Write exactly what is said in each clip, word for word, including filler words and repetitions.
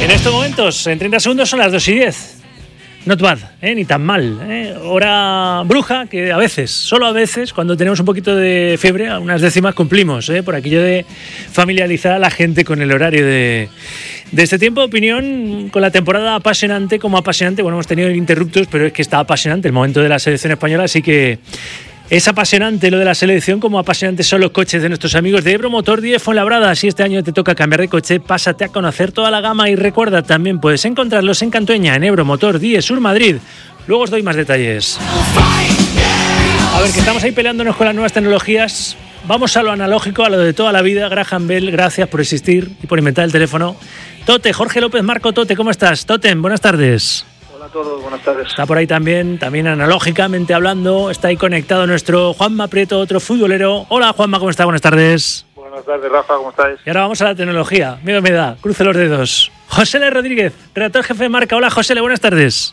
En estos momentos, en treinta segundos, son las dos y diez. Not bad, ¿eh? Ni tan mal, ¿eh? Hora bruja, que a veces, solo a veces, cuando tenemos un poquito de fiebre, a unas décimas cumplimos, ¿eh? Por aquello de familiarizar a la gente con el horario de, de este tiempo. Opinión con la temporada apasionante, como apasionante. Bueno, hemos tenido interruptos, pero es que está apasionante el momento de la selección española, así que es apasionante lo de la selección, como apasionantes son los coches de nuestros amigos de Ebro Motor diez Fuenlabrada. Si este año te toca cambiar de coche, pásate a conocer toda la gama y recuerda, también puedes encontrarlos en Cantueña, en Ebro Motor diez Sur Madrid. Luego os doy más detalles. A ver, que estamos ahí peleándonos con las nuevas tecnologías. Vamos a lo analógico, a lo de toda la vida. Graham Bell, gracias por existir y por inventar el teléfono. Tote, Jorge López Marco. Tote, ¿cómo estás? Totem, buenas tardes. Hola a todos, buenas tardes. Está por ahí también, también analógicamente hablando, está ahí conectado nuestro Juanma Prieto, otro futbolero. Hola Juanma, ¿cómo está? Buenas tardes. Buenas tardes, Rafa, ¿cómo estáis? Y ahora vamos a la tecnología. Miedo me da, cruce los dedos. José L. Rodríguez, redactor jefe de Marca. Hola José L., buenas tardes.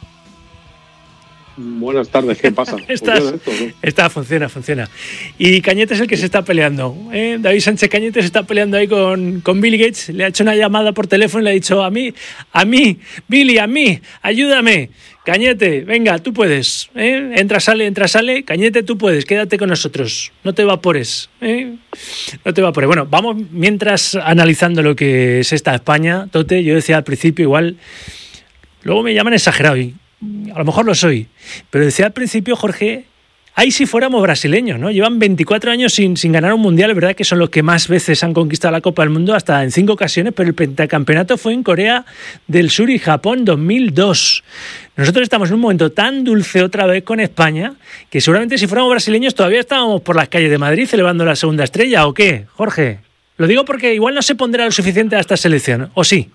Buenas tardes, ¿qué pasa? Estás, esto, ¿no? Está, funciona, funciona. Y Cañete es el que se está peleando, ¿eh? David Sánchez Cañete se está peleando ahí con, con Billy Gates. Le ha hecho una llamada por teléfono y le ha dicho: a mí, a mí, Billy, a mí, ayúdame. Cañete, venga, tú puedes, ¿eh? Entra, sale, entra, sale. Cañete, tú puedes, quédate con nosotros. No te evapores, ¿eh? No te evapores. Bueno, vamos mientras analizando lo que es esta España. Tote, yo decía al principio, igual, luego me llaman exagerado y a lo mejor lo soy, pero decía al principio, Jorge, ahí si fuéramos brasileños, ¿no? Llevan veinticuatro años sin, sin ganar un mundial, es verdad que son los que más veces han conquistado la Copa del Mundo, hasta en cinco ocasiones, pero el pentacampeonato fue en Corea del Sur y Japón dos mil dos. Nosotros estamos en un momento tan dulce otra vez con España, que seguramente si fuéramos brasileños todavía estábamos por las calles de Madrid celebrando la segunda estrella, ¿o qué, Jorge? Lo digo porque igual no se pondrá lo suficiente a esta selección, ¿o sí?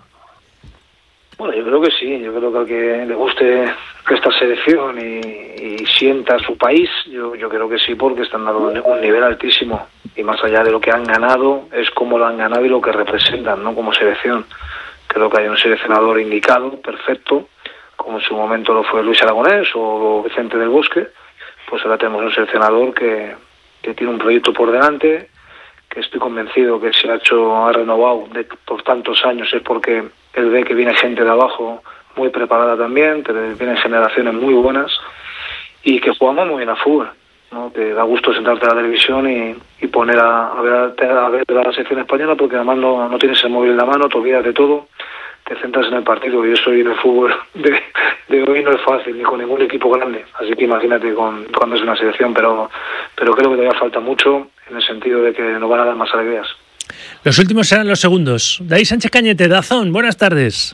Bueno, yo creo que sí, yo creo que al que le guste esta selección y, y sienta su país, yo, yo creo que sí, porque están dando un nivel altísimo, y más allá de lo que han ganado, es cómo lo han ganado y lo que representan, ¿no? Como selección. Creo que hay un seleccionador indicado, perfecto, como en su momento lo fue Luis Aragonés o Vicente del Bosque. Pues ahora tenemos un seleccionador que, que tiene un proyecto por delante, que estoy convencido que se ha hecho, ha renovado de, por tantos años, es porque él ve que viene gente de abajo muy preparada también, que vienen generaciones muy buenas y que jugamos muy bien a fútbol, ¿no? Que da gusto sentarte a la televisión y, y poner a, a, ver, a ver la sección española, porque además no, no tienes el móvil en la mano, te olvidas de todo, te centras en el partido, y eso, y el fútbol de, de hoy no es fácil, ni con ningún equipo grande, así que imagínate con, cuando es una selección, pero, pero creo que todavía falta mucho, en el sentido de que nos van a dar más alegrías. Los últimos serán los segundos. David Sánchez Cañete, Dazón, buenas tardes.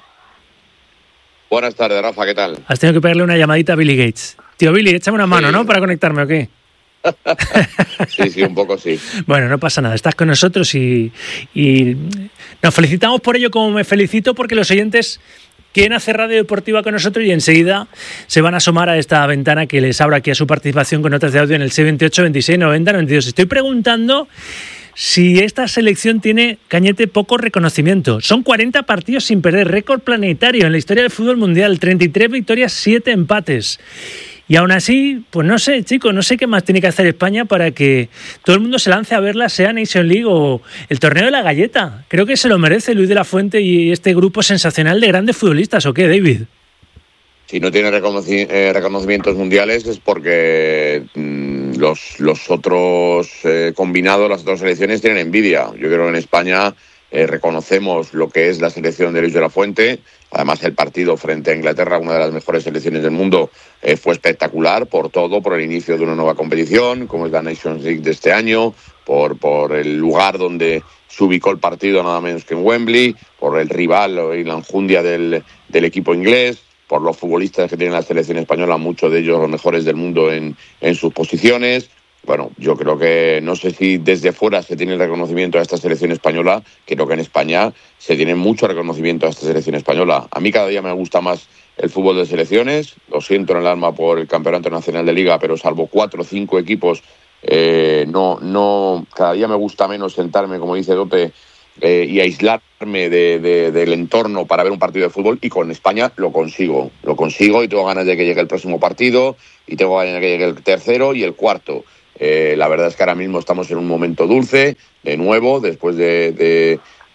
Buenas tardes, Rafa, ¿qué tal? Has tenido que pegarle una llamadita a Billy Gates. Tío Billy, échame una mano, sí, ¿no? Para conectarme, ¿o qué? Sí, sí, un poco sí. Bueno, no pasa nada, estás con nosotros y, y nos felicitamos por ello, como me felicito porque los oyentes quieren hacer radio deportiva con nosotros y enseguida se van a asomar a esta ventana que les abro aquí a su participación con notas de audio en el seis veintiocho, veintiséis, noventa, noventa y dos. Estoy preguntando si esta selección tiene, Cañete, poco reconocimiento. Son cuarenta partidos sin perder, récord planetario en la historia del fútbol mundial, treinta y tres victorias, siete empates. Y aún así, pues no sé, chicos, no sé qué más tiene que hacer España para que todo el mundo se lance a verla, sea Nation League o el torneo de la galleta. Creo que se lo merece Luis de la Fuente y este grupo sensacional de grandes futbolistas, ¿o qué, David? Si no tiene reconoci- eh, reconocimientos mundiales es porque mmm, los, los otros eh, combinados, las otras selecciones tienen envidia. Yo creo que en España eh, reconocemos lo que es la selección de Luis de la Fuente. Además, el partido frente a Inglaterra, una de las mejores selecciones del mundo, eh, fue espectacular por todo, por el inicio de una nueva competición, como es la Nations League de este año, por, por el lugar donde se ubicó el partido, nada menos que en Wembley, por el rival y la enjundia del, del equipo inglés, por los futbolistas que tiene la selección española, muchos de ellos los mejores del mundo en, en sus posiciones. Bueno, yo creo que no sé si desde fuera se tiene el reconocimiento a esta selección española, creo que en España se tiene mucho reconocimiento a esta selección española. A mí cada día me gusta más el fútbol de selecciones, lo siento en el alma por el Campeonato Nacional de Liga, pero salvo cuatro o cinco equipos, eh, no, no, cada día me gusta menos sentarme, como dice Dope, eh, y aislarme de, de, del entorno para ver un partido de fútbol, y con España lo consigo, lo consigo y tengo ganas de que llegue el próximo partido y tengo ganas de que llegue el tercero y el cuarto. Eh, la verdad es que ahora mismo estamos en un momento dulce, de nuevo, después de, de,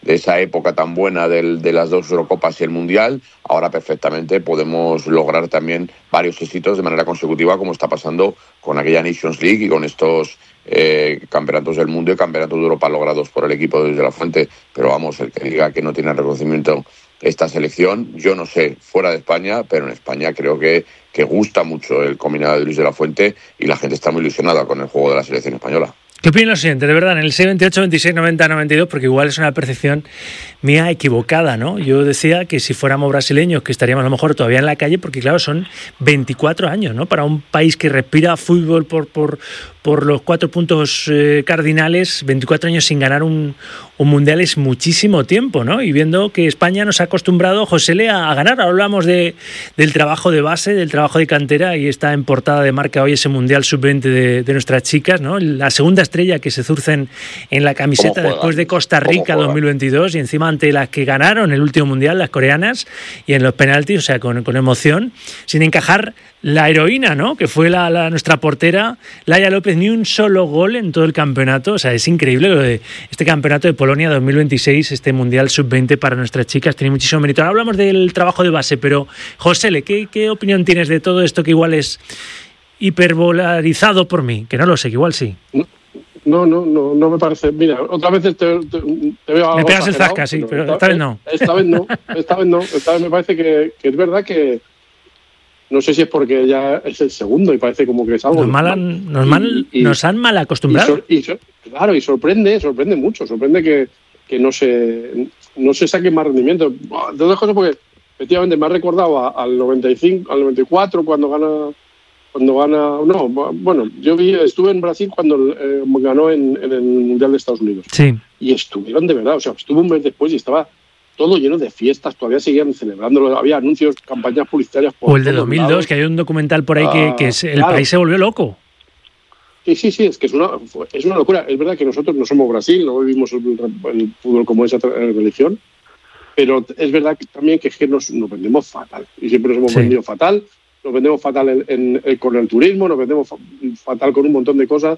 de esa época tan buena del, de las dos Eurocopas y el Mundial, ahora perfectamente podemos lograr también varios éxitos de manera consecutiva, como está pasando con aquella Nations League y con estos eh, campeonatos del mundo y campeonatos de Europa logrados por el equipo de Luis de la Fuente. Pero vamos, el que diga que no tiene reconocimiento esta selección, yo no sé, fuera de España, pero en España creo que, que gusta mucho el combinado de Luis de la Fuente y la gente está muy ilusionada con el juego de la selección española. ¿Qué opinas lo siguiente? De verdad, en el seis veintiocho, veintiséis, noventa, noventa y dos, porque igual es una percepción mía equivocada, ¿no? Yo decía que si fuéramos brasileños, que estaríamos a lo mejor todavía en la calle, porque claro, son veinticuatro años, ¿no? Para un país que respira fútbol por, por, por los cuatro puntos eh, cardinales, veinticuatro años sin ganar un, un mundial es muchísimo tiempo, ¿no? Y viendo que España nos ha acostumbrado, Josele, a, a ganar. Ahora hablamos de, del trabajo de base, del trabajo de cantera, y está en portada de marca hoy ese mundial sub veinte de, de nuestras chicas, ¿no? La segunda estrella que se zurcen en la camiseta después de Costa Rica dos mil veintidós, y encima ante las que ganaron el último mundial, las coreanas, y en los penaltis, o sea, con, con emoción, sin encajar la heroína, ¿no? Que fue la, la nuestra portera, Laia López, ni un solo gol en todo el campeonato. O sea, es increíble lo de este campeonato de Polonia dos mil veintiséis, este mundial sub veinte para nuestras chicas, tiene muchísimo mérito. Ahora hablamos del trabajo de base, pero Josele, ¿qué, qué opinión tienes de todo esto que igual es hiperbolarizado por mí? Que no lo sé, que igual sí. No, no, no, no me parece. Mira, otras veces te, te, te veo algo. Me pegas el zasca, sí, pero esta, esta vez no. Esta vez no, esta vez no. Esta vez me parece que, que es verdad que. No sé si es porque ya es el segundo y parece como que es algo. Nos, mal, nos, mal, y, y, nos han mal acostumbrado. Y, y, claro, y sorprende, sorprende mucho. Sorprende que, que no, se, no se saque más rendimiento. De otras cosas, porque efectivamente me ha recordado a, al noventa y cinco, al noventa y cuatro, cuando gana. Cuando gana, no, bueno, yo vi, estuve en Brasil cuando eh, ganó en, en el Mundial de Estados Unidos. Sí. Y estuvieron de verdad, o sea, estuvo un mes después y estaba todo lleno de fiestas, todavía seguían celebrándolo, había anuncios, campañas publicitarias. Por o el de dos mil dos, lados. Que hay un documental por ahí ah, que, que es, el claro. país se volvió loco. Sí, sí, sí, es que es una, es una locura. Es verdad que nosotros no somos Brasil, no vivimos el, el fútbol como esa religión, pero es verdad que también que, es que nos, nos vendemos fatal, y siempre nos hemos sí. vendido fatal. Nos vendemos fatal en, en, en, con el turismo, nos vendemos fatal con un montón de cosas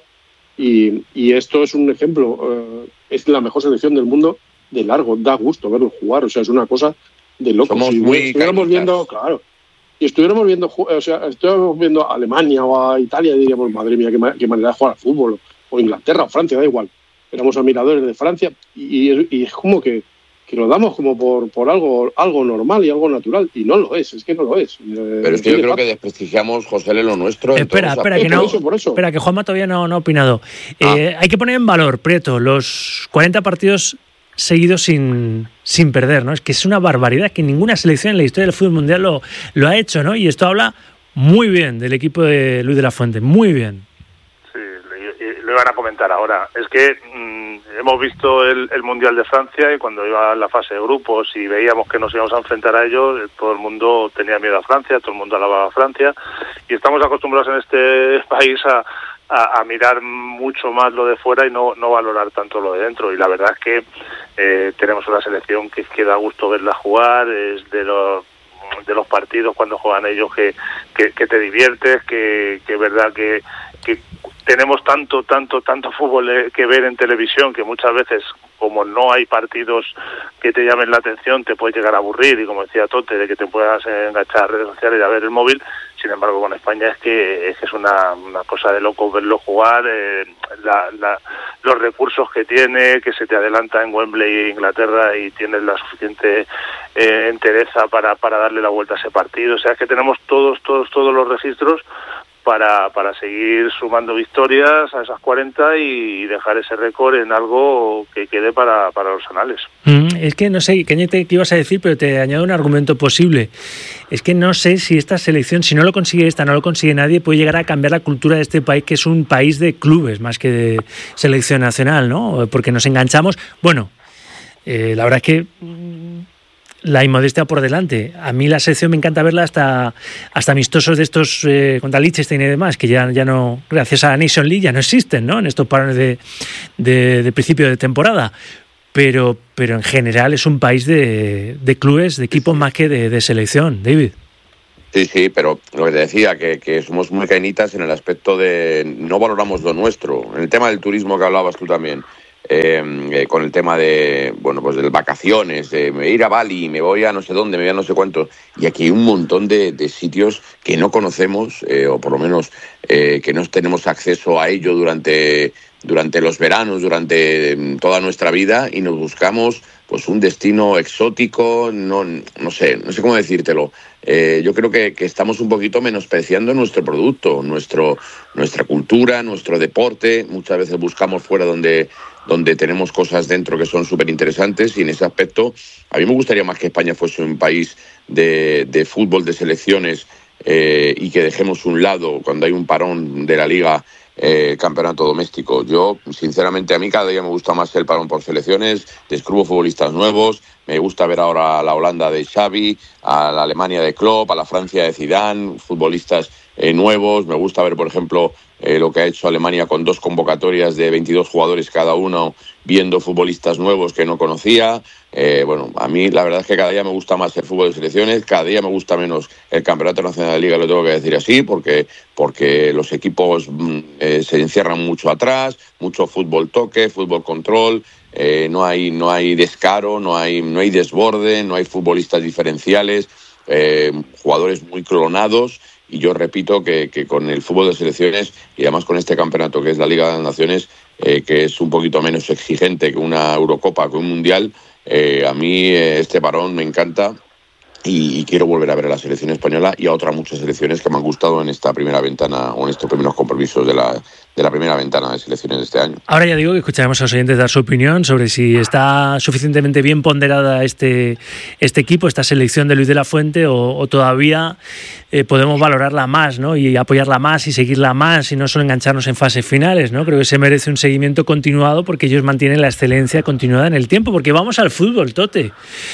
y, y esto es un ejemplo. Eh, es la mejor selección del mundo de largo, da gusto verlo jugar, o sea, es una cosa de locos. Somos si muy estuviéramos viendo, claro, y estuviéramos viendo, o sea, estuviéramos viendo a Alemania o a Italia, diríamos, madre mía, qué, qué manera de jugar al fútbol, o Inglaterra o Francia, da igual. Éramos admiradores de Francia y, y, y es como que que lo damos como por, por algo algo normal y algo natural, y no lo es, es que no lo es. Pero es que yo creo que desprestigiamos, José, lo nuestro. Espera, espera, que no, por eso, por eso. espera, que Juanma todavía no, no ha opinado. Ah. Eh, hay que poner en valor, Prieto, los cuarenta partidos seguidos sin, sin perder, ¿no? Es que es una barbaridad que ninguna selección en la historia del fútbol mundial lo, lo ha hecho, ¿no? Y esto habla muy bien del equipo de Luis de la Fuente, muy bien. Sí, lo iban a comentar ahora. Es que mmm, hemos visto el, el Mundial de Francia y cuando iba a la fase de grupos y veíamos que nos íbamos a enfrentar a ellos, todo el mundo tenía miedo a Francia, todo el mundo alababa a Francia, y estamos acostumbrados en este país a, a, a mirar mucho más lo de fuera y no, no valorar tanto lo de dentro. Y la verdad es que eh, tenemos una selección que, que da gusto verla jugar, es de los de los partidos cuando juegan ellos que, que, que te diviertes, que es verdad que, que tenemos tanto, tanto, tanto fútbol que ver en televisión que muchas veces, como no hay partidos que te llamen la atención, te puede llegar a aburrir, y como decía Tote, de que te puedas enganchar a redes sociales y a ver el móvil. Sin embargo, con España es que es, que es una, una cosa de loco verlo jugar, eh, la, la, los recursos que tiene, que se te adelanta en Wembley, Inglaterra, y tienes la suficiente eh, entereza para, para darle la vuelta a ese partido. O sea, es que tenemos todos, todos, todos los registros para para seguir sumando victorias a esas cuarenta y dejar ese récord en algo que quede para, para los anales. Mm, es que no sé, Cañete, qué ibas a decir, pero te añado un argumento posible. Es que no sé si esta selección, si no lo consigue esta, no lo consigue nadie, puede llegar a cambiar la cultura de este país, que es un país de clubes más que de selección nacional, ¿no? Porque nos enganchamos. Bueno, eh, la verdad es que la inmodestia por delante. A mí la selección me encanta verla hasta, hasta amistosos de estos eh, contra Liechtenstein y demás, que ya, ya no, gracias a la Nation League, ya no existen, ¿no? En estos parones de, de, de principio de temporada. Pero, pero en general es un país de, de clubes, de equipos más que de, de selección, David. Sí, sí, pero lo que te decía, que, que somos muy cainitas en el aspecto de no valoramos lo nuestro. En el tema del turismo que hablabas tú también. eh, eh, con el tema de, bueno, pues de vacaciones, de me voy a ir a Bali, me voy a no sé dónde, me voy a no sé cuánto, y aquí hay un montón de, de sitios que no conocemos, eh, o por lo menos eh, que no tenemos acceso a ello durante, durante los veranos, durante toda nuestra vida, y nos buscamos pues un destino exótico, no, no sé, no sé cómo decírtelo. Eh, yo creo que, que estamos un poquito menospreciando nuestro producto, nuestro, nuestra cultura, nuestro deporte. Muchas veces buscamos fuera donde, donde tenemos cosas dentro que son súper interesantes, y en ese aspecto a mí me gustaría más que España fuese un país de, de fútbol, de selecciones, eh, y que dejemos un lado, cuando hay un parón de la Liga, Eh, campeonato doméstico. Yo, sinceramente, a mí cada día me gusta más el parón por selecciones, descubro futbolistas nuevos, me gusta ver ahora a la Holanda de Xavi, a la Alemania de Klopp, a la Francia de Zidane, futbolistas eh, nuevos. Me gusta ver, por ejemplo, eh, lo que ha hecho Alemania con dos convocatorias de veintidós jugadores cada uno, viendo futbolistas nuevos que no conocía. Eh, bueno, a mí la verdad es que cada día me gusta más el fútbol de selecciones, cada día me gusta menos el Campeonato Nacional de Liga, lo tengo que decir así, porque, porque los equipos eh, se encierran mucho atrás, mucho fútbol toque, fútbol control, eh, no hay, no hay descaro, no hay, no hay desborde, no hay futbolistas diferenciales, eh, jugadores muy clonados. Y yo repito que, que con el fútbol de selecciones, y además con este campeonato que es la Liga de las Naciones, eh, que es un poquito menos exigente que una Eurocopa, que un Mundial, eh, a mí eh, este parón me encanta, y, y quiero volver a ver a la selección española y a otras muchas selecciones que me han gustado en esta primera ventana, o en estos primeros compromisos de la, de la primera ventana de selecciones de este año. Ahora ya digo que escucharemos a los oyentes dar su opinión sobre si está suficientemente bien ponderada este, este equipo, esta selección de Luis de la Fuente, o, o todavía eh, podemos valorarla más, ¿no? Y apoyarla más y seguirla más, y no solo engancharnos en fases finales, ¿no? Creo que se merece un seguimiento continuado, porque ellos mantienen la excelencia continuada en el tiempo, porque vamos al fútbol, Tote.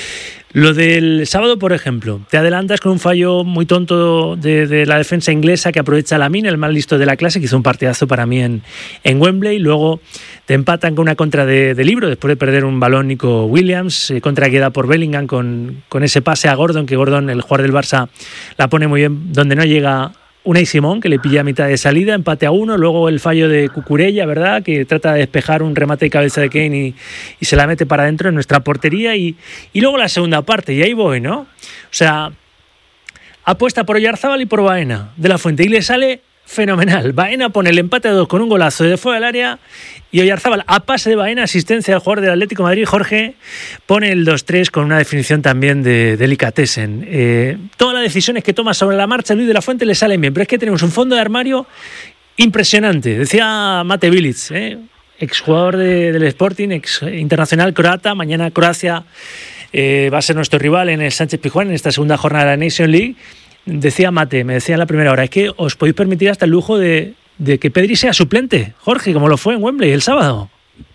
Lo del sábado, por ejemplo, te adelantas con un fallo muy tonto de, de la defensa inglesa, que aprovecha Lamine, el más listo de la clase, que hizo un partidazo para mí en, en Wembley. Luego te empatan con una contra de, de libro, después de perder un balón Nico Williams, eh, contra que da por Bellingham con, con ese pase a Gordon, que Gordon, el jugador del Barça, la pone muy bien, donde no llega Unai Simón, que le pilla a mitad de salida, empate a uno. Luego el fallo de Cucurella, ¿verdad?, que trata de despejar un remate de cabeza de Kane y, y se la mete para adentro en nuestra portería. Y, y luego la segunda parte, y ahí voy, ¿no? O sea, apuesta por Oyarzábal y por Baena de la Fuente, y le sale fenomenal. Baena pone el empate a dos con un golazo de fuera del área, y Oyarzábal, a pase de Baena, asistencia del jugador del Atlético de Madrid, Jorge, pone el dos tres con una definición también de Delicatessen. Eh, todas las decisiones que toma sobre la marcha Luis de la Fuente le salen bien, pero es que tenemos un fondo de armario impresionante. Decía Mate Bilic, eh, exjugador de, del Sporting, ex internacional croata. Mañana Croacia eh, va a ser nuestro rival en el Sánchez Pizjuán en esta segunda jornada de la Nation League. Decía Mate, me decía en la primera hora, es que os podéis permitir hasta el lujo de, de que Pedri sea suplente, Jorge, como lo fue en Wembley el sábado.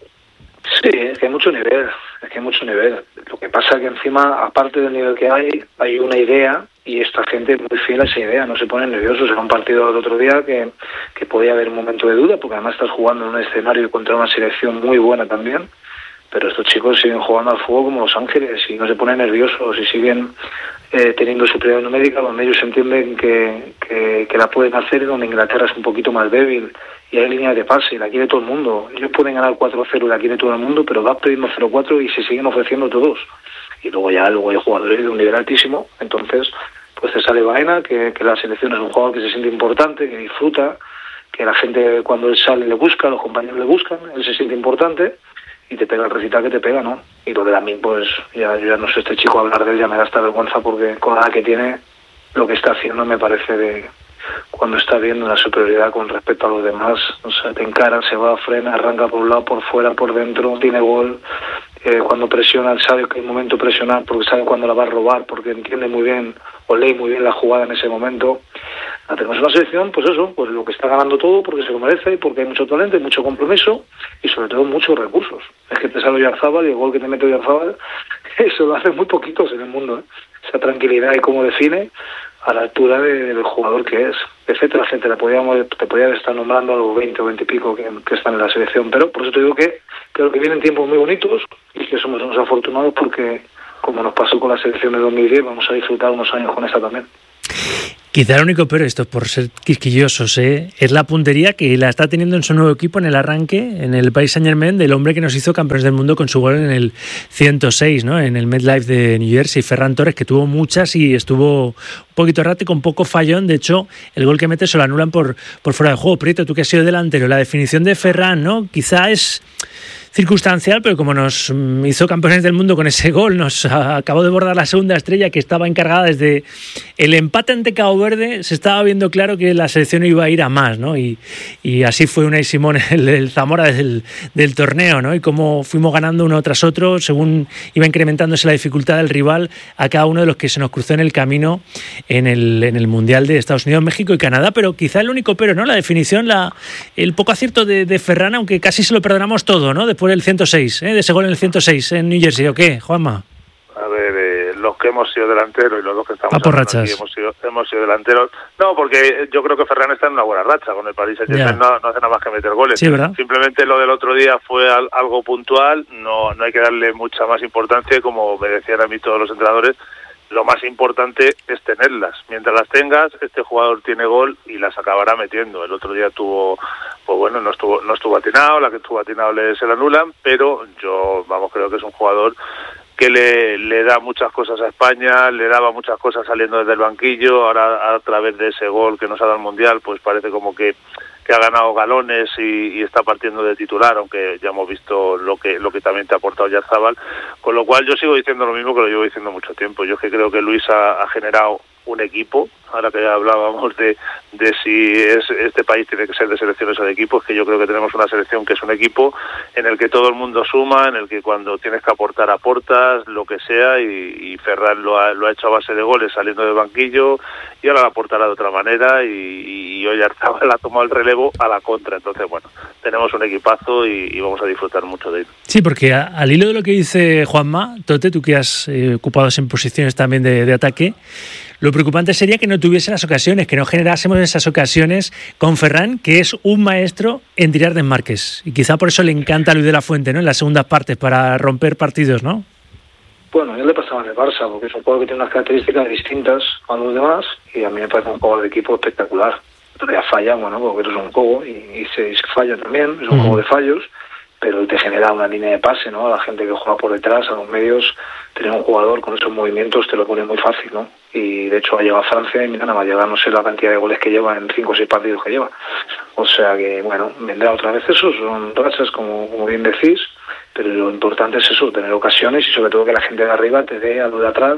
Sí, es que hay mucho nivel, es que hay mucho nivel. Lo que pasa es que encima, aparte del nivel que hay, hay una idea, y esta gente es muy fiel a esa idea, no se ponen nerviosos. Era un partido el otro día que, que podía haber un momento de duda, porque además estás jugando en un escenario contra una selección muy buena también, pero estos chicos siguen jugando al fútbol como Los Ángeles y no se ponen nerviosos y siguen eh, teniendo superioridad numérica, donde ellos entienden que, que, que la pueden hacer, y donde Inglaterra es un poquito más débil y hay líneas de pase, la quiere todo el mundo. Ellos pueden ganar cuatro cero y la quiere todo el mundo, pero va pidiendo cero cuatro y se siguen ofreciendo todos. Y luego ya luego hay jugadores de un nivel altísimo, entonces pues te sale Baena, que, que la selección es un jugador que se siente importante, que disfruta, que la gente cuando él sale le busca, los compañeros le buscan, él se siente importante, y te pega el recital que te pega, ¿no? Y lo de Lamine, pues ya, yo ya no sé, este chico hablar de él ya me da esta vergüenza, porque con la edad que tiene, lo que está haciendo me parece de cuando está viendo una superioridad con respecto a los demás. O sea, te encara, se va, frena, arranca por un lado, por fuera, por dentro, tiene gol. Eh, cuando presiona, sabe que hay momento de presionar, porque sabe cuándo la va a robar, porque entiende muy bien o lee muy bien la jugada en ese momento. La tenemos una selección, pues eso, pues lo que está ganando todo, porque se lo merece, porque hay mucho talento, hay mucho compromiso y sobre todo muchos recursos. Es que te sale Oyarzábal y el gol que te mete Oyarzábal, eso lo hacen muy poquitos en el mundo, ¿eh? Esa tranquilidad y cómo define a la altura de, del jugador que es, etcétera, etcétera. Podríamos, te podría estar nombrando a los veinte o veinte y pico que, que están en la selección, pero por eso te digo que creo que vienen tiempos muy bonitos y que somos unos afortunados porque, como nos pasó con la selección de dos mil diez, vamos a disfrutar unos años con esta también. Quizá el único pero, esto por ser quisquillosos, ¿eh? es la puntería que la está teniendo en su nuevo equipo en el arranque, en el Paris Saint-Germain, del hombre que nos hizo campeones del mundo con su gol en el ciento seis, ¿no? En el MetLife de New Jersey, Ferran Torres, que tuvo muchas y estuvo un poquito errático, un poco fallón. De hecho, el gol que mete se lo anulan por, por fuera de juego. Prieto, tú que has sido delantero, la definición de Ferran, ¿no? Quizá es circunstancial, pero como nos hizo campeones del mundo con ese gol, nos acabó de bordar la segunda estrella, que estaba encargada desde el empate ante Cabo Verde. Se estaba viendo claro que la selección iba a ir a más, ¿no? Y, y así fue Unai Simón el, el Zamora del, del torneo, ¿no? Y cómo fuimos ganando uno tras otro según iba incrementándose la dificultad del rival a cada uno de los que se nos cruzó en el camino en el, en el Mundial de Estados Unidos, México y Canadá. Pero quizá el único pero, ¿no? La definición, la, el poco acierto de, de Ferran, aunque casi se lo perdonamos todo, ¿no? Después del ciento seis, ¿eh? De ese gol en el ciento seis en New Jersey, ¿o qué, Juanma? A ver, eh, los que hemos sido delanteros y los dos que estamos hablando aquí hemos sido, hemos sido delanteros. No, porque yo creo que Ferran está en una buena racha con el Paris Saint-Germain, no, no hace nada más que meter goles. Sí, ¿verdad? Simplemente lo del otro día fue al, algo puntual, no, no hay que darle mucha más importancia, como me decían a mí todos los entrenadores. Lo más importante es tenerlas. Mientras las tengas, este jugador tiene gol y las acabará metiendo. El otro día tuvo, pues bueno, no estuvo no estuvo atinado, la que estuvo atinado le, se la anulan, pero yo, vamos, creo que es un jugador que le, le da muchas cosas a España, le daba muchas cosas saliendo desde el banquillo. Ahora, a través de ese gol que nos ha dado el Mundial, pues parece como que que ha ganado galones y, y está partiendo de titular, aunque ya hemos visto lo que lo que también te ha aportado Oyarzabal, con lo cual yo sigo diciendo lo mismo que lo llevo diciendo mucho tiempo. Yo es que creo que Luis ha, ha generado un equipo, ahora que ya hablábamos de, de si es este país tiene que ser de selecciones o de equipos, que yo creo que tenemos una selección que es un equipo en el que todo el mundo suma, en el que cuando tienes que aportar, aportas, lo que sea, y, y Ferran lo ha, lo ha hecho a base de goles saliendo del banquillo, y ahora lo aportará de otra manera, y, y hoy Oyarzabal ha tomado el relevo a la contra. Entonces, bueno, tenemos un equipazo y, y vamos a disfrutar mucho de él. Sí, porque a, al hilo de lo que dice Juanma, Tote, tú que has eh, ocupado en posiciones también de, de ataque, lo preocupante sería que no tuviese las ocasiones, que no generásemos esas ocasiones con Ferran, que es un maestro en tirar desmarques. Y quizá por eso le encanta a Luis de la Fuente, ¿no? En las segundas partes, para romper partidos, ¿no? Bueno, a él le pasaba en el Barça, porque es un jugador que tiene unas características distintas a los demás, y a mí me parece un jugador de equipo espectacular. Todavía falla, bueno, porque eres un juego, y, y, se, y se falla también, es un uh-huh. juego de fallos, pero te genera una línea de pase, ¿no? A la gente que juega por detrás, a los medios, tener un jugador con esos movimientos te lo pone muy fácil, ¿no? Y de hecho ha llegado a Francia y mira, nada más llegar, no sé la cantidad de goles que lleva en cinco o seis partidos que lleva. O sea que, bueno, vendrá otra vez eso, son rachas, como, como bien decís, pero lo importante es eso, tener ocasiones y sobre todo que la gente de arriba te dé a lo de atrás,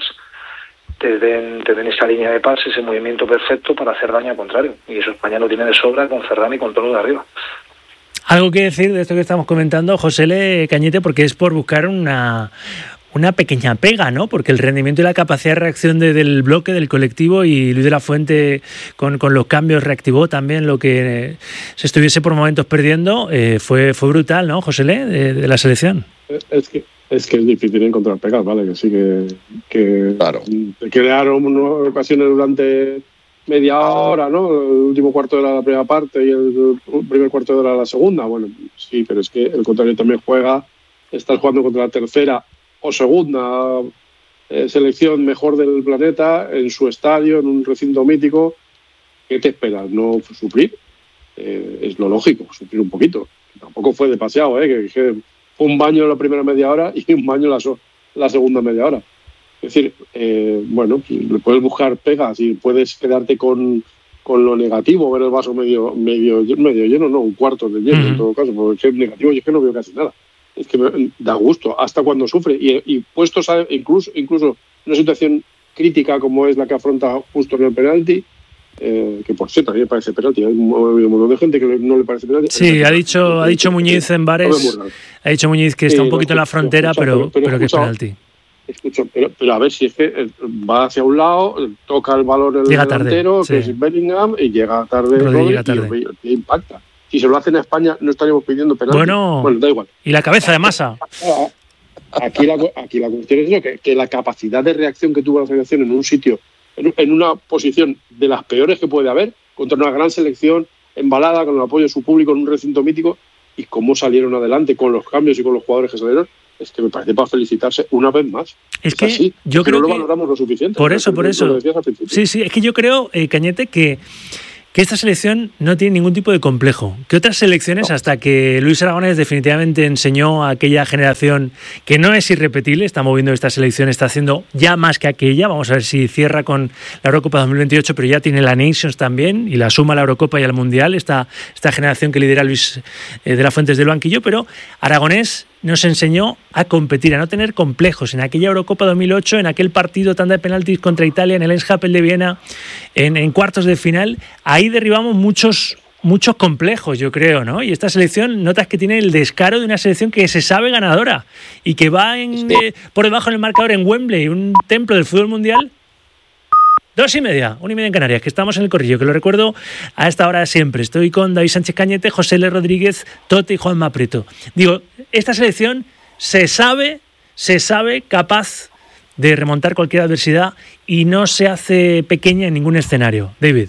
te den, te den esa línea de pase, ese movimiento perfecto para hacer daño al contrario. Y eso España lo tiene de sobra con Ferran y con todo lo de arriba. Algo que decir de esto que estamos comentando, José Le Cañete, porque es por buscar una, una pequeña pega, ¿no? Porque el rendimiento y la capacidad de reacción de, del bloque, del colectivo, y Luis de la Fuente con, con los cambios reactivó también lo que se estuviese por momentos perdiendo, eh, fue, fue brutal, ¿no, José Le, de, de la selección? Es que, es que es difícil encontrar pegas, ¿vale? Que sí que, que claro. crearon ocasiones durante media hora, ¿no? El último cuarto de la primera parte y el primer cuarto de la, la segunda. Bueno, sí, pero es que el contrario también juega. Estás jugando contra la tercera o segunda eh, selección mejor del planeta en su estadio, en un recinto mítico. ¿Qué te esperas? ¿No sufrir? Eh, es lo lógico, sufrir un poquito. Tampoco fue demasiado, ¿eh? Que, que fue un baño en la primera media hora y un baño en la, so- la segunda media hora. Es decir, eh, bueno, le puedes buscar pegas y puedes quedarte con, con lo negativo, ver el vaso medio medio medio lleno, no, un cuarto de lleno, uh-huh. en todo caso, porque es negativo y es que no veo casi nada. Es que me da gusto, hasta cuando sufre. Y, y puestos a, incluso, incluso en una situación crítica como es la que afronta justo en el penalti, eh, que por cierto a mí me parece penalti, hay un, un montón de gente que no le parece penalti. Sí, ha dicho, ha dicho Muñiz en bares, ha dicho Muñiz que está un poquito en la frontera, pero, pero, pero que es penalti. Escucho, pero, pero a ver si es que va hacia un lado, toca el balón el llega delantero, tarde, que sí. es Bellingham, y llega tarde, Rodri, llega tarde. Y, y impacta. Si se lo hacen a España, no estaríamos pidiendo penalti. Bueno, bueno, da igual. Y la cabeza de Masa. Aquí la, aquí la cuestión es eso, que, que la capacidad de reacción que tuvo la selección en un sitio, en, en una posición de las peores que puede haber, contra una gran selección, embalada, con el apoyo de su público en un recinto mítico, y cómo salieron adelante con los cambios y con los jugadores que salieron, es que me parece para felicitarse una vez más. Es, es que así, yo es que creo no lo que valoramos lo suficiente. Por ¿no? eso, por eso. Sí, sí, es que yo creo, eh, Cañete, que que esta selección no tiene ningún tipo de complejo. Que otras selecciones, no. hasta que Luis Aragonés definitivamente enseñó a aquella generación que no es irrepetible, estamos viendo esta selección, está haciendo ya más que aquella, vamos a ver si cierra con la Eurocopa dos mil veintiocho, pero ya tiene la Nations también, y la suma a la Eurocopa y al Mundial, esta, esta generación que lidera Luis eh, de la Fuentes del banquillo, pero Aragonés nos enseñó a competir, a no tener complejos. En aquella Eurocopa dos mil ocho, en aquel partido tanda de penaltis contra Italia, en el Eindhoven de Viena, en, en cuartos de final, ahí derribamos muchos, muchos complejos, yo creo, ¿no? Y esta selección, notas que tiene el descaro de una selección que se sabe ganadora y que va en, eh, por debajo en el marcador en Wembley, un templo del fútbol mundial. Dos y media, una y media en Canarias, que estamos en el Corrillo, que lo recuerdo a esta hora siempre. Estoy con David Sánchez Cañete, José L. Rodríguez, Tote y Juanma Prieto. Digo, esta selección se sabe, se sabe capaz de remontar cualquier adversidad y no se hace pequeña en ningún escenario. David.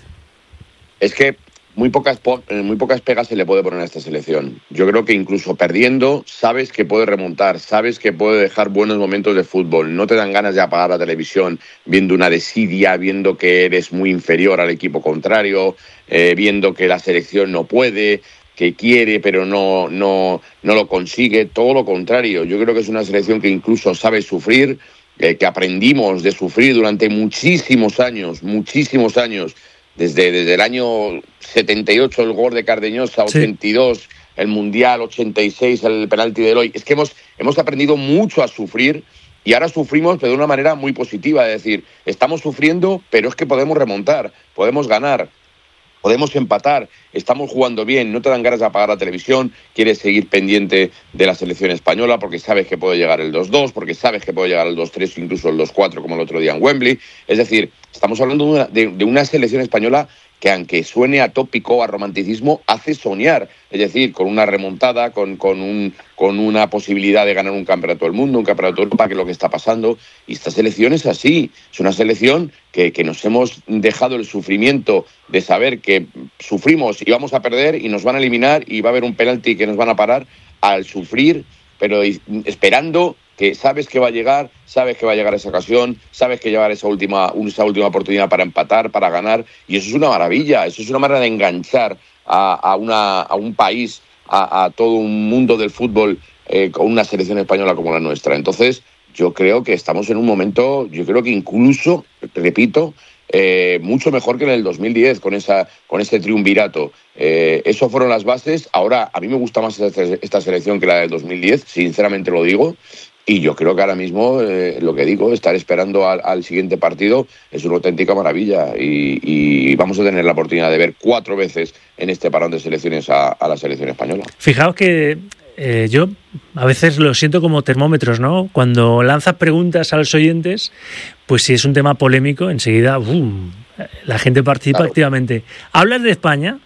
Es que muy pocas, muy pocas pegas se le puede poner a esta selección. Yo creo que incluso perdiendo, sabes que puede remontar, sabes que puede dejar buenos momentos de fútbol. No te dan ganas de apagar la televisión viendo una desidia, viendo que eres muy inferior al equipo contrario, eh, viendo que la selección no puede, que quiere pero no, no, no lo consigue. Todo lo contrario. Yo creo que es una selección que incluso sabe sufrir, eh, que aprendimos de sufrir durante muchísimos años, muchísimos años. Desde, desde el año setenta y ocho el gol de Cardeñosa, ochenta y dos sí. el Mundial, ochenta y seis el penalti de Eloy. Es que hemos, hemos aprendido mucho a sufrir y ahora sufrimos pero de una manera muy positiva. Es decir, estamos sufriendo pero es que podemos remontar, podemos ganar, podemos empatar, estamos jugando bien, no te dan ganas de apagar la televisión, quieres seguir pendiente de la selección española porque sabes que puede llegar el dos dos, porque sabes que puede llegar el dos tres, incluso el dos cuatro como el otro día en Wembley. Es decir, estamos hablando de una, de, de una selección española que, aunque suene a tópico, a romanticismo, hace soñar. Es decir, con una remontada, con, con, un, con una posibilidad de ganar un campeonato del mundo, un campeonato de Europa, que es lo que está pasando. Y esta selección es así. Es una selección que, que nos hemos dejado el sufrimiento de saber que sufrimos y vamos a perder y nos van a eliminar y va a haber un penalti que nos van a parar, al sufrir, pero esperando que sabes que va a llegar, sabes que va a llegar esa ocasión, sabes que llevar esa última, esa última oportunidad para empatar, para ganar, y eso es una maravilla, eso es una manera de enganchar a, a, una, a un país, a, a todo un mundo del fútbol eh, con una selección española como la nuestra. Entonces, yo creo que estamos en un momento, yo creo que incluso, repito, Eh, mucho mejor que en el dos mil diez con esa con ese triunvirato. Eh, eso fueron las bases. Ahora a mí me gusta más esta, esta selección que la del dos mil diez, sinceramente lo digo, y yo creo que ahora mismo eh, lo que digo, estar esperando al, al siguiente partido es una auténtica maravilla y, y vamos a tener la oportunidad de ver cuatro veces en este parón de selecciones a, a la selección española. Fijaos que Eh, yo a veces lo siento como termómetros, ¿no? Cuando lanzas preguntas a los oyentes, pues si es un tema polémico, enseguida ¡bum!, la gente participa claro. activamente. Hablas de España,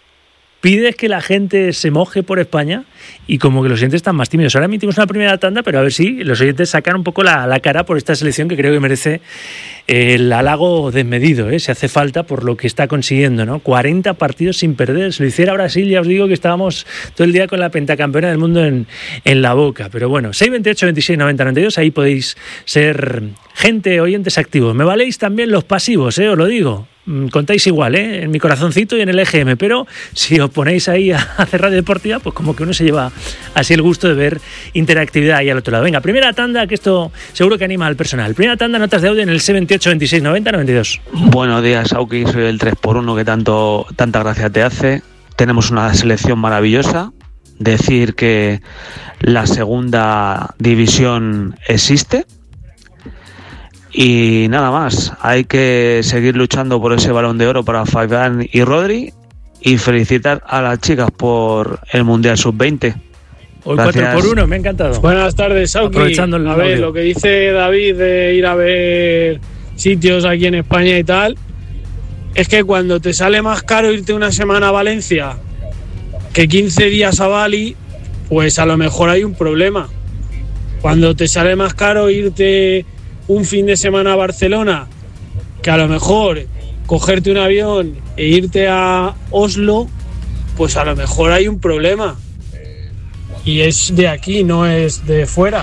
pides que la gente se moje por España y como que los oyentes están más tímidos. Ahora emitimos una primera tanda, pero a ver si los oyentes sacan un poco la, la cara por esta selección que creo que merece el halago desmedido, ¿eh? Si hace falta por lo que está consiguiendo, ¿no? cuarenta partidos sin perder. Si lo hiciera Brasil, ya os digo que estábamos todo el día con la pentacampeona del mundo en, en la boca. Pero bueno, seis veintiocho veintiséis noventa noventa y dos, ahí podéis ser gente, oyentes activos. Me valéis también los pasivos, ¿eh? Os lo digo. Contáis igual, ¿eh? En mi corazoncito y en el E G M, pero si os ponéis ahí a hacer radio deportiva, pues como que uno se lleva así el gusto de ver interactividad ahí al otro lado. Venga, primera tanda, que esto seguro que anima al personal. Primera tanda, notas de audio en el seis veintiocho veintiséis noventa noventa y dos. Buenos días, Auki, soy el tres por uno que tanto tanta gracia te hace. Tenemos una selección maravillosa. Decir que la segunda división existe. Y nada más, hay que seguir luchando por ese Balón de Oro para Fabián y Rodri y felicitar a las chicas por el Mundial sub veinte. Hoy cuatro por uno, me ha encantado. Buenas tardes, Sauki. Aprovechando el a ver, audio. Lo que dice David de ir a ver sitios aquí en España y tal, es que cuando te sale más caro irte una semana a Valencia que quince días a Bali, pues a lo mejor hay un problema. Cuando te sale más caro irte un fin de semana a Barcelona, que a lo mejor cogerte un avión e irte a Oslo, pues a lo mejor hay un problema. y es de aquí, no es de fuera.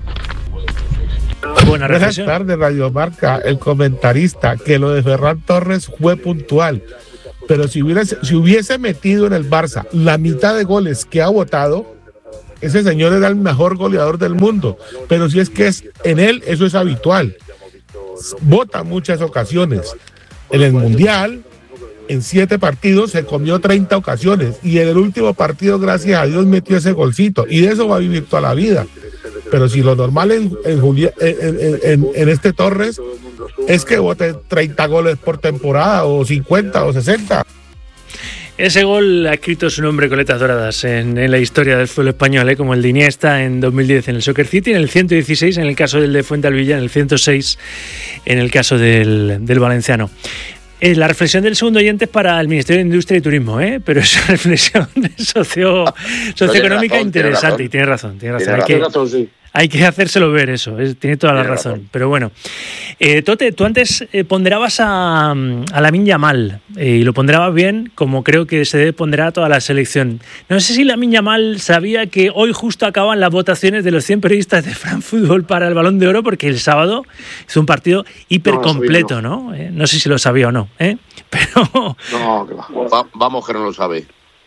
Buena Buenas reflexión. tardes, Radio Marca, el comentarista, que lo de Ferran Torres fue puntual, pero si hubiese, si hubiese metido en el Barça la mitad de goles que ha votado, ese señor era el mejor goleador del mundo, pero si es que es en él, eso es habitual, vota muchas ocasiones. En el Mundial, en siete partidos, se comió treinta ocasiones, y en el último partido, gracias a Dios, metió ese golcito, y de eso va a vivir toda la vida. Pero si lo normal en, en, Julia, en, en, en este Torres es que vote treinta goles por temporada, o cincuenta o sesenta. Ese gol ha escrito su nombre con letras doradas en, en la historia del fútbol español, ¿eh? Como el de Iniesta en dos mil diez en el Soccer City, en el ciento dieciséis en el caso del de Fuentealbilla, en el ciento seis en el caso del, del valenciano. Eh, la reflexión del segundo oyente es para el Ministerio de Industria y Turismo, ¿eh? Pero es una reflexión socio, socioeconómica razón, interesante. tiene Y tiene razón, tiene razón. Tiene Hay, que, razón, sí. hay que hacérselo ver eso, es, tiene toda la Tiene razón. razón. Pero bueno, eh, Tote, tú antes eh, ponderabas a, a Lamine Yamal, eh, y lo ponderabas bien, como creo que se debe ponderar a toda la selección. No sé si Lamine Yamal sabía que hoy justo acaban las votaciones de los cien periodistas de France Football para el Balón de Oro, porque el sábado hizo un partido hipercompleto, ¿no? ¿no? Eh, no sé si lo sabía o no, ¿eh? Pero... No, que va. Va- vamos que no lo sabe.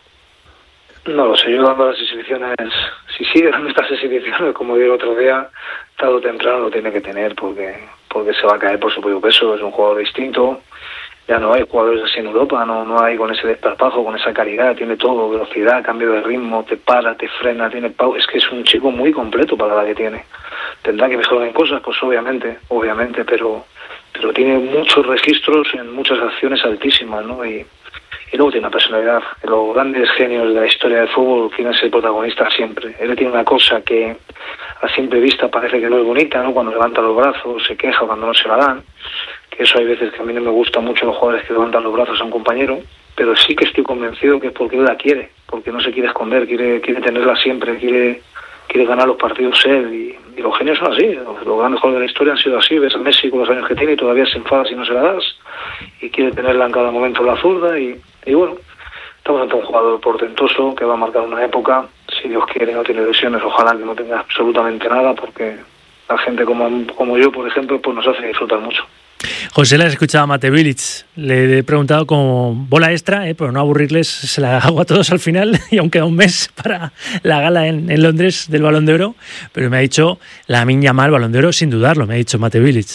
No lo sé, yo dando las exhibiciones, si sigue dando estas exhibiciones, como digo el otro día, tarde o temprano lo tiene que tener porque porque se va a caer por su propio peso, es un jugador distinto, ya no hay jugadores así en Europa, no no hay con ese desparpajo, con esa calidad, tiene todo, velocidad, cambio de ritmo, te para, te frena, tiene pau, es que es un chico muy completo para la que tiene. Tendrá que mejorar en cosas, pues obviamente, obviamente, pero pero tiene muchos registros en muchas acciones altísimas, ¿no? Y Y luego tiene una personalidad. Los grandes genios de la historia del fútbol quieren ser protagonistas siempre. Él tiene una cosa que a simple vista parece que no es bonita, ¿no? Cuando levanta los brazos, se queja cuando no se la dan. Que eso hay veces que a mí no me gusta mucho los jugadores que levantan los brazos a un compañero, pero sí que estoy convencido que es porque él la quiere, porque no se quiere esconder, quiere quiere tenerla siempre, quiere quiere ganar los partidos él. Y, y los genios son así. Los, los grandes jugadores de la historia han sido así. Ves a Messi con los años que tiene y todavía se enfada si no se la das. Y quiere tenerla en cada momento en la zurda y... Y bueno, estamos ante un jugador portentoso que va a marcar una época. Si Dios quiere, no tiene lesiones, ojalá que no tenga absolutamente nada, porque la gente como, como yo, por ejemplo, pues nos hace disfrutar mucho. José le ha escuchado a Mate Bilic, le he preguntado como bola extra, eh, por no aburrirles, se la hago a todos al final, y aún queda un mes para la gala en, en Londres del Balón de Oro, pero me ha dicho Lamine Yamal Balón de Oro sin dudarlo, me ha dicho Mate Bilic.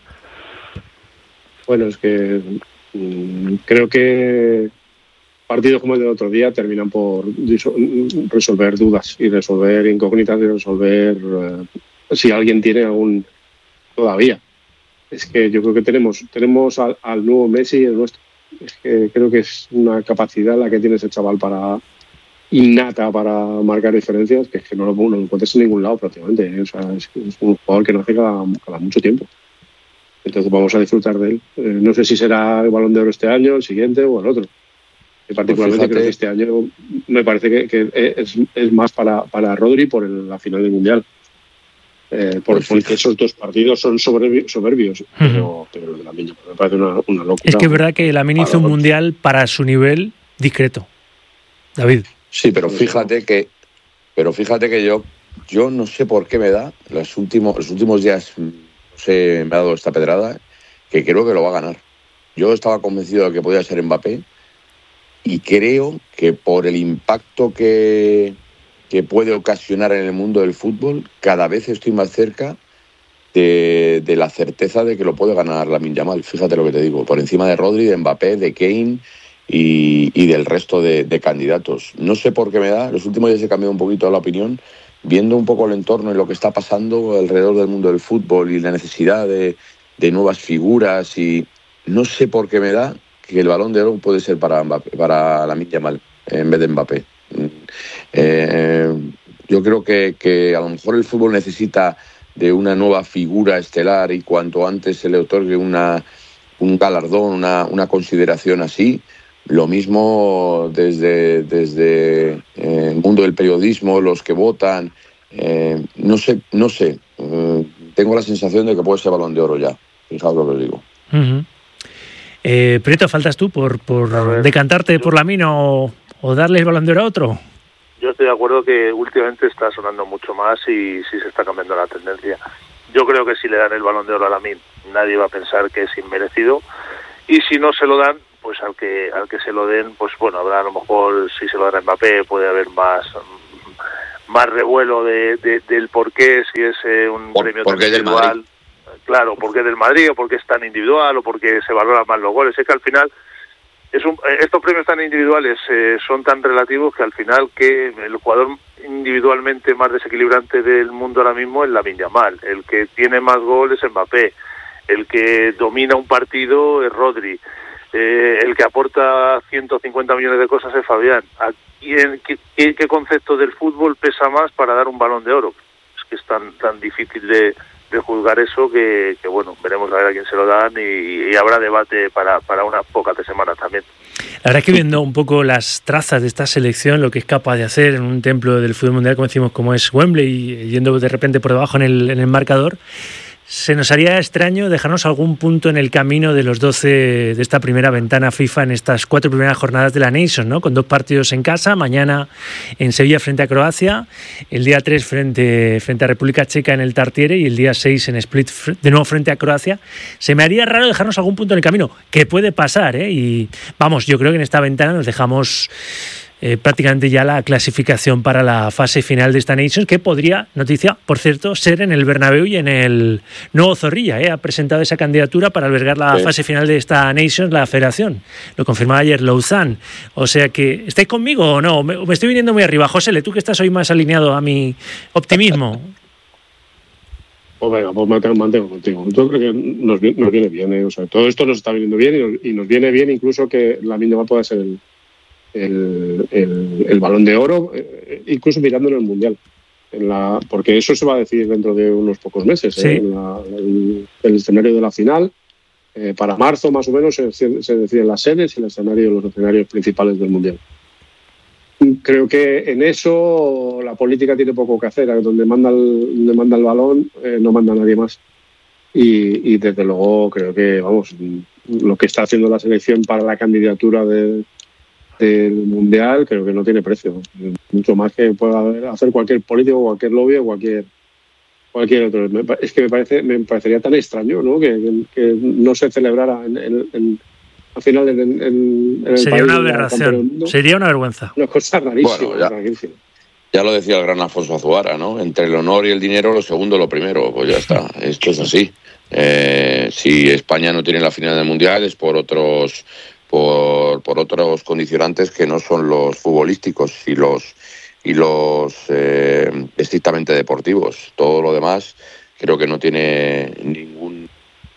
Bueno, es que mmm, creo que partidos como el del otro día terminan por resolver dudas y resolver incógnitas y resolver eh, si alguien tiene aún todavía. Es que yo creo que tenemos tenemos al, al nuevo Messi y el nuestro. Es que creo que es una capacidad la que tiene ese chaval para innata para marcar diferencias, que es que no lo, no lo encuentras en ningún lado prácticamente. O sea, es, es un jugador que nace cada, cada mucho tiempo. Entonces vamos a disfrutar de él. Eh, no sé si será el Balón de Oro este año, el siguiente o el otro. Y particularmente pues creo que este año me parece que, que es, es más para, para Rodri por el, la final del Mundial. Eh, por, pues porque esos dos partidos son soberbios, soberbios uh-huh. pero, pero el de Lamine me parece una, una locura. Es que es verdad que Lamine hizo un Rodri. Mundial para su nivel discreto. David. Sí, pero fíjate que pero fíjate que yo yo no sé por qué me da los últimos los últimos días no sé, me ha dado esta pedrada que creo que lo va a ganar. Yo estaba convencido de que podía ser Mbappé. Y creo que por el impacto que, que puede ocasionar en el mundo del fútbol, cada vez estoy más cerca de, de la certeza de que lo puede ganar Lamine Yamal. Fíjate lo que te digo, por encima de Rodri, de Mbappé, de Kane y, y del resto de, de candidatos. No sé por qué me da, los últimos días he cambiado un poquito la opinión, viendo un poco el entorno y lo que está pasando alrededor del mundo del fútbol y la necesidad de, de nuevas figuras, y no sé por qué me da que el Balón de Oro puede ser para Mbappé, para Lamine Yamal en vez de Mbappé. Eh, yo creo que, que a lo mejor el fútbol necesita de una nueva figura estelar y cuanto antes se le otorgue una, un galardón, una, una consideración así. Lo mismo desde, desde eh, el mundo del periodismo, los que votan. Eh, no sé, no sé. Eh, tengo la sensación de que puede ser Balón de Oro ya. Fijaos lo que os digo. Uh-huh. Eh, Prieto, ¿faltas tú por, por decantarte por Lamine o, o darle el Balón de Oro a otro? yo estoy de acuerdo que últimamente está sonando mucho más y sí se está cambiando la tendencia. Yo creo que si le dan el Balón de Oro a Lamine, nadie va a pensar que es inmerecido, y si no se lo dan, pues al que al que se lo den, pues bueno, habrá a lo mejor, si se lo dan a Mbappé, puede haber más más revuelo de, de del por qué, si es eh, un por, premio porque tan individual, claro, porque es del Madrid, o porque es tan individual, o porque se valoran más los goles. Es que al final es un, estos premios tan individuales eh, son tan relativos que al final que el jugador individualmente más desequilibrante del mundo ahora mismo es Lamine Yamal, el que tiene más goles es Mbappé, el que domina un partido es Rodri, eh, el que aporta ciento cincuenta millones de cosas es Fabián. ¿Y en qué, qué, qué concepto del fútbol pesa más para dar un Balón de Oro? Es que es tan tan difícil de, de juzgar eso que, que bueno, veremos a ver a quién se lo dan, y, y habrá debate para, para unas pocas de semanas también. La verdad es que viendo un poco las trazas de esta selección, lo que es capaz de hacer en un templo del fútbol mundial, como decimos, como es Wembley, y yendo de repente por debajo en el, en el marcador, se nos haría extraño dejarnos algún punto en el camino de los doce de esta primera ventana FIFA en estas cuatro primeras jornadas de la Nations, ¿no? Con dos partidos en casa, mañana en Sevilla frente a Croacia, el día tres frente, frente a República Checa en el Tartiere y el día seis en Split de nuevo frente a Croacia. Se me haría raro dejarnos algún punto en el camino, que puede pasar, ¿eh? Y vamos, yo creo que en esta ventana nos dejamos Eh, prácticamente ya la clasificación para la fase final de esta Nations, que podría, noticia, por cierto, ser en el Bernabéu y en el nuevo Zorrilla. ¿eh? Ha presentado esa candidatura para albergar la sí. fase final de esta Nations, la federación. Lo confirmaba ayer Lausanne. O sea que, ¿estáis conmigo o no? Me, me estoy viniendo muy arriba. José, tú que estás hoy más alineado a mi optimismo. Pues venga, pues mantengo, mantengo contigo. Yo creo que nos, nos viene bien. ¿eh? O sea, todo esto nos está viniendo bien y nos, y nos viene bien incluso que Lamine Yamal pueda ser el El, el, el Balón de Oro, eh, incluso mirando en el Mundial, en la, porque eso se va a decidir dentro de unos pocos meses, sí. ¿eh? en la, el, el escenario de la final, eh, para marzo más o menos se, se deciden las sedes y el escenario, los escenarios principales del Mundial. Creo que en eso la política tiene poco que hacer, donde manda el, donde manda el balón eh, no manda nadie más, y, y desde luego creo que vamos, lo que está haciendo la selección para la candidatura de del Mundial creo que no tiene precio, mucho más que pueda hacer cualquier político, cualquier lobby o cualquier cualquier otro. Es que me parece me parecería tan extraño, ¿no? que, que, que no se celebrara en, en, en, al final en, en, en el sería país una aberración, sería una vergüenza, una cosa rarísima, bueno, ya, rarísima. Ya lo decía el gran Afonso Azuara, ¿no? Entre el honor y el dinero, lo segundo lo primero. Pues ya está, esto es así. Eh, si España no tiene la final del Mundial es por otros Por, por otros condicionantes que no son los futbolísticos y los y los eh, estrictamente deportivos. Todo lo demás creo que no tiene ninguna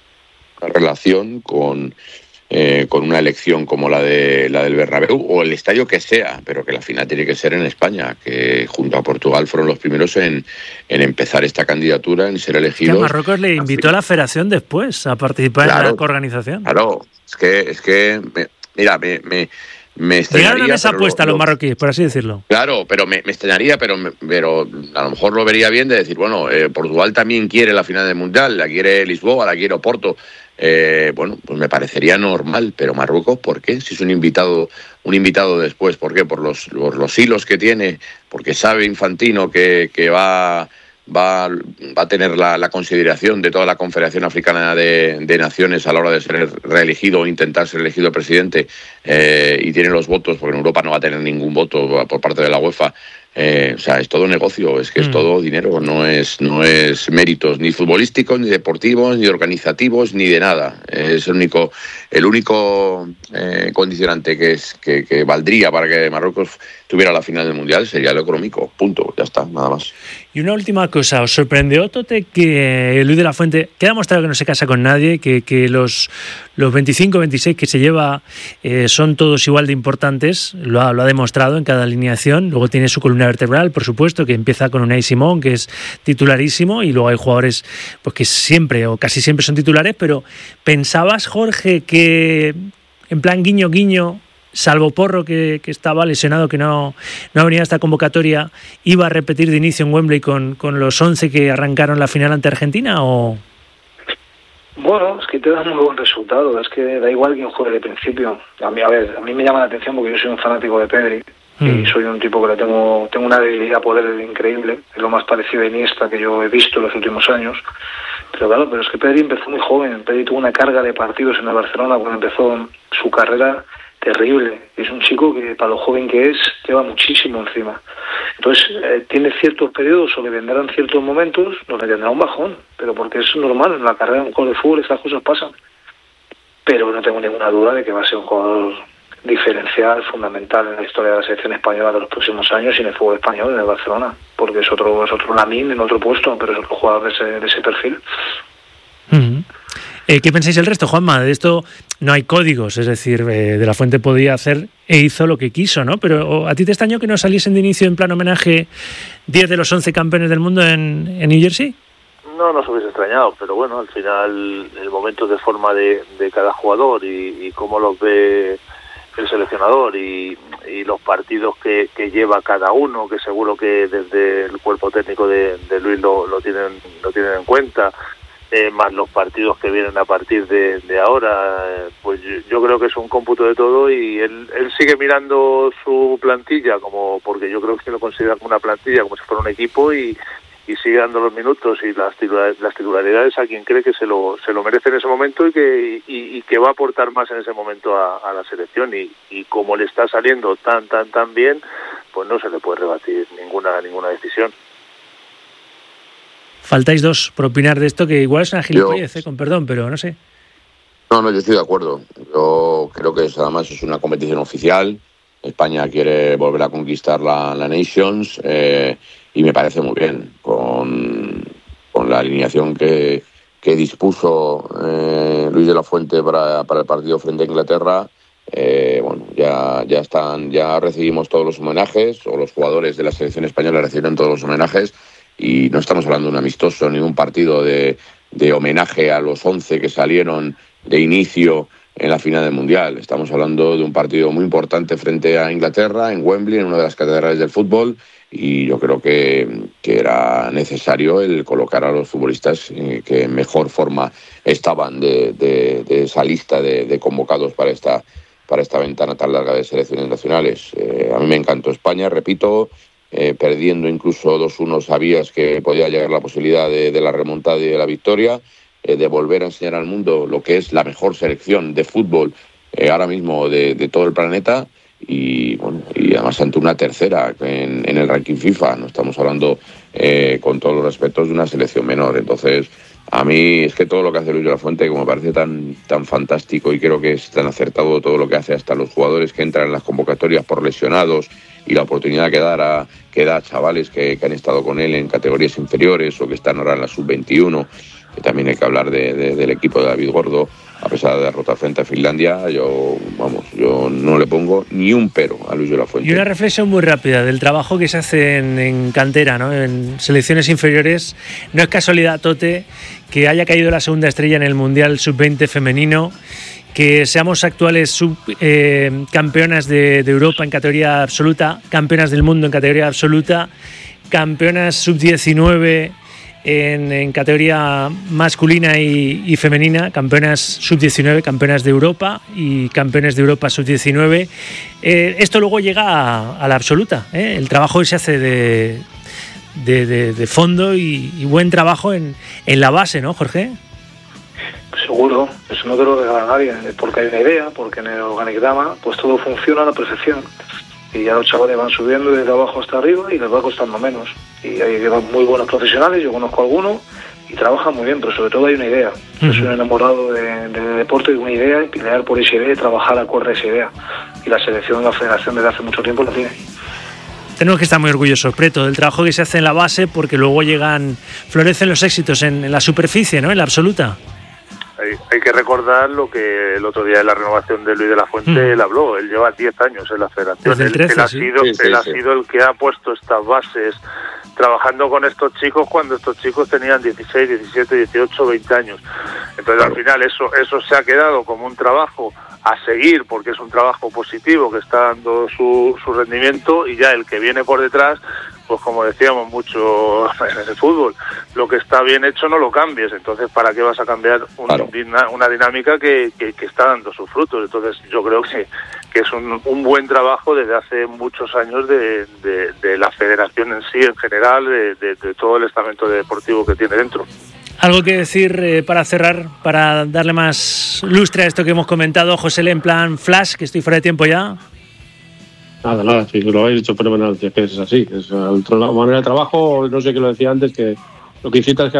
relación con eh, con una elección como la de la del Bernabéu o el estadio que sea, pero que la final tiene que ser en España, que junto a Portugal fueron los primeros en, en empezar esta candidatura, en ser elegidos. Que Marruecos le invitó a la federación después a participar claro, en la organización. Claro, es que es que me, mira, me, me, me extrañaría. Llegaron a esa apuesta lo, los marroquíes, por así decirlo. Claro, pero me, me extrañaría, pero, me, pero a lo mejor lo vería bien de decir, bueno, eh, Portugal también quiere la final del Mundial, la quiere Lisboa, la quiere Oporto. Eh, bueno, pues me parecería normal, pero Marruecos, ¿por qué? Si es un invitado, un invitado después, ¿por qué? Por los, por los hilos que tiene, porque sabe Infantino que, que va, va, va a tener la, la consideración de toda la Confederación Africana de, de Naciones a la hora de ser reelegido o intentar ser elegido presidente, eh, y tiene los votos, porque en Europa no va a tener ningún voto por parte de la UEFA. Eh, o sea, es todo negocio, es que es mm. todo dinero, no es no es méritos ni futbolísticos, ni deportivos, ni organizativos, ni de nada. Es el único el único eh, condicionante que es que, que valdría para que Marruecos tuviera la final del Mundial sería lo económico, punto, ya está, nada más. Y una última cosa, ¿os sorprendió, Tote, que Luis de la Fuente, que ha demostrado que no se casa con nadie, que, que los, los veinticinco, veintiséis que se lleva eh, son todos igual de importantes, lo ha, lo ha demostrado en cada alineación, luego tiene su columna vertebral, por supuesto, que empieza con Unai Simón, que es titularísimo, y luego hay jugadores pues que siempre o casi siempre son titulares, pero ¿pensabas, Jorge, que en plan guiño guiño, salvo Porro que, que estaba lesionado, que no, no ha venido a esta convocatoria, iba a repetir de inicio en Wembley con, con los once que arrancaron la final ante Argentina? ¿O? Bueno, es que te da muy buen resultado, es que da igual quién juegue de principio. A mí, a ver, a mí me llama la atención porque yo soy un fanático de Pedri Y soy un tipo que le tengo tengo una debilidad a poder increíble, es lo más parecido a Iniesta que yo he visto en los últimos años. Pero claro, pero es que Pedri empezó muy joven. Pedri tuvo una carga de partidos en el Barcelona cuando empezó su carrera terrible. Es un chico que, para lo joven que es, lleva muchísimo encima. Entonces, eh, tiene ciertos periodos o le vendrán ciertos momentos donde tendrá un bajón, pero porque es normal, en la carrera de un jugador de fútbol estas cosas pasan. Pero no tengo ninguna duda de que va a ser un jugador diferencial, fundamental en la historia de la selección española de los próximos años y en el fútbol español, en el Barcelona, porque es otro es otro Lamine en otro puesto, pero es otro jugador de ese, de ese perfil. Uh-huh. Eh, ¿Qué pensáis el resto, Juanma? De esto no hay códigos, es decir, eh, De La Fuente podía hacer e hizo lo que quiso, ¿no? Pero ¿a ti te extrañó que no saliesen de inicio en plan homenaje diez de los once campeones del mundo en, en New Jersey? No nos hubiese extrañado, pero bueno, al final el momento de forma de, de cada jugador y, y cómo los ve el seleccionador y, y los partidos que, que lleva cada uno, que seguro que desde el cuerpo técnico de, de Luis lo, lo tienen lo tienen en cuenta, eh, más los partidos que vienen a partir de, de ahora, eh, pues yo, yo creo que es un cómputo de todo y él, él sigue mirando su plantilla como, porque yo creo que lo considera como una plantilla, como si fuera un equipo y y sigue dando los minutos y las, titular, las titularidades a quien cree que se lo se lo merece en ese momento y que y, y que va a aportar más en ese momento a, a la selección y, y como le está saliendo tan tan tan bien, pues no se le puede rebatir ninguna ninguna decisión. Faltáis dos por opinar de esto, que igual es una gilipollez, eh, con perdón, pero no sé. No, no, yo estoy de acuerdo. Yo creo que es, además es una competición oficial. España quiere volver a conquistar la, la Nations eh, y me parece muy bien con, con la alineación que, que dispuso eh, Luis de la Fuente para, para el partido frente a Inglaterra. Eh, bueno, ya, ya están, ya recibimos todos los homenajes, o los jugadores de la selección española recibieron todos los homenajes, y no estamos hablando de un amistoso ni un partido de, de homenaje a los once que salieron de inicio en la final del Mundial. Estamos hablando de un partido muy importante frente a Inglaterra, en Wembley, en una de las catedrales del fútbol, y yo creo que, que era necesario el colocar a los futbolistas eh, que en mejor forma estaban de, de, de esa lista de, de convocados para esta, para esta ventana tan larga de selecciones nacionales. Eh, a mí me encantó España, repito, eh, perdiendo incluso dos uno sabías que podía llegar la posibilidad de, de la remontada y de la victoria, eh, de volver a enseñar al mundo lo que es la mejor selección de fútbol eh, ahora mismo de, de todo el planeta. Y bueno, y además ante una tercera en, en el ranking FIFA. No estamos hablando eh, con todos los respetos de una selección menor. Entonces, a mí es que todo lo que hace Luis de la Fuente, como me parece tan tan fantástico, y creo que es tan acertado todo lo que hace, hasta los jugadores que entran en las convocatorias por lesionados y la oportunidad que da a, que da a chavales que, que han estado con él en categorías inferiores o que están ahora en la sub veintiuno, que también hay que hablar de, de, del equipo de David Gordo. A pesar de derrotar frente a Finlandia, yo vamos, yo no le pongo ni un pero a Luis de la Fuente. Y una reflexión muy rápida del trabajo que se hace en, en cantera, ¿no? En selecciones inferiores. No es casualidad, Tote, que haya caído la segunda estrella en el Mundial sub veinte femenino, que seamos actuales sub, eh, campeonas de, de Europa en categoría absoluta, campeonas del mundo en categoría absoluta, campeonas sub diecinueve En, en categoría masculina y, y femenina, campeonas sub diecinueve, campeonas de Europa y campeones de Europa sub diecinueve. Eh, esto luego llega a, a la absoluta, ¿eh? El trabajo que se hace de, de, de, de fondo y, y buen trabajo en, en la base, ¿no, Jorge? Seguro, eso no te lo regala nadie, porque hay una idea, porque en el organigrama pues todo funciona a la perfección. Y ya los chavales van subiendo desde abajo hasta arriba y les va costando menos. Y hay muy buenos profesionales, yo conozco algunos, y trabajan muy bien, pero sobre todo hay una idea. Uh-huh. Yo soy un enamorado de, de deporte, de una idea, y pelear por esa idea y trabajar acorde a esa idea. Y la selección, la federación desde hace mucho tiempo la tiene. Tenemos que estar muy orgullosos, Preto, del trabajo que se hace en la base, porque luego llegan, florecen los éxitos en, en la superficie, ¿no? En la absoluta. Hay, hay que recordar lo que el otro día de la renovación de Luis de la Fuente mm. él habló. Él lleva diez años en la federación. Desde el trece, él, él, ha, sí. sido, Sí, sí, él sí. ha sido el que ha puesto estas bases, trabajando con estos chicos cuando estos chicos tenían dieciséis, diecisiete, dieciocho, veinte años. Entonces, claro, al final eso eso se ha quedado como un trabajo a seguir, porque es un trabajo positivo que está dando su, su rendimiento, y ya el que viene por detrás, pues como decíamos mucho en el fútbol, lo que está bien hecho no lo cambies. Entonces, ¿para qué vas a cambiar un, claro. una dinámica que, que, que está dando sus frutos? Entonces, yo creo que, que es un, un buen trabajo desde hace muchos años de, de, de la federación en sí, en general, de, de, de todo el estamento deportivo que tiene dentro. ¿Algo que decir eh, para cerrar, para darle más lustre a esto que hemos comentado, José, en plan flash, que estoy fuera de tiempo ya? Nada, nada, si lo habéis dicho fenomenal, que es así, es la manera de trabajo, no sé qué lo decía antes, que lo que incita es que